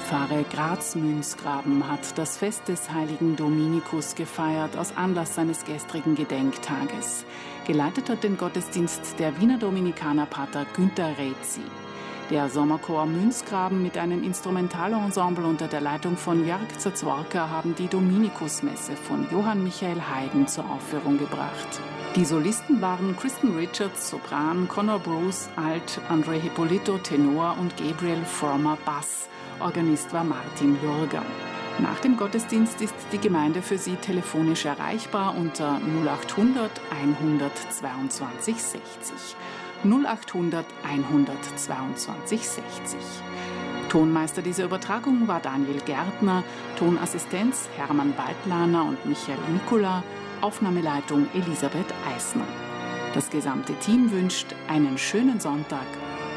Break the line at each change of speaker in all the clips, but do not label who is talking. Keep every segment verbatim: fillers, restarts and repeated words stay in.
Pfarre Graz-Münzgraben hat das Fest des heiligen Dominikus gefeiert aus Anlass seines gestrigen Gedenktages. Geleitet hat den Gottesdienst der Wiener Dominikanerpater Günter Rezi. Der Sommerchor Münzgraben mit einem Instrumentalensemble unter der Leitung von Jörg Zazworka haben die Dominikusmesse von Johann Michael Haydn zur Aufführung gebracht. Die Solisten waren Kristen Richards, Sopran, Conor Bruce, Alt, André Hippolito, Tenor und Gabriel Frommer, Bass. Organist war Martin Jurger. Nach dem Gottesdienst ist die Gemeinde für Sie telefonisch erreichbar unter null achthundert hundertzweiundzwanzig sechzig. null achthundert hundertzweiundzwanzig sechzig. Tonmeister dieser Übertragung war Daniel Gärtner, Tonassistenz Hermann Baltlaner und Michael Mikula, Aufnahmeleitung Elisabeth Eisner. Das gesamte Team wünscht einen schönen Sonntag.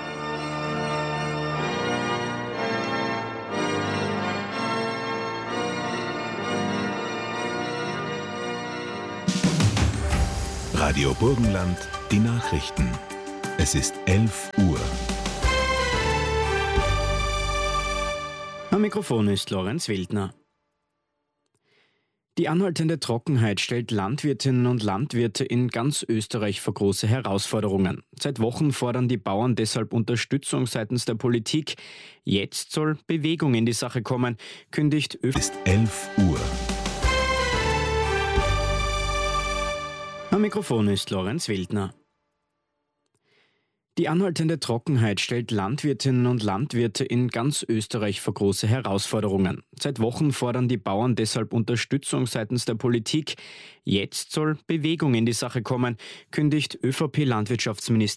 Radio Burgenland, die Nachrichten. Es ist elf Uhr.
Am Mikrofon ist Lorenz Wildner. Die anhaltende Trockenheit stellt Landwirtinnen und Landwirte in ganz Österreich vor große Herausforderungen. Seit Wochen fordern die Bauern deshalb Unterstützung seitens der Politik. Jetzt soll Bewegung in die Sache kommen, kündigt ÖVP.
Es ist elf Uhr.
Am Mikrofon ist Lorenz Wildner. Die anhaltende Trockenheit stellt Landwirtinnen und Landwirte in ganz Österreich vor große Herausforderungen. Seit Wochen fordern die Bauern deshalb Unterstützung seitens der Politik. Jetzt soll Bewegung in die Sache kommen, kündigt ÖVP-Landwirtschaftsminister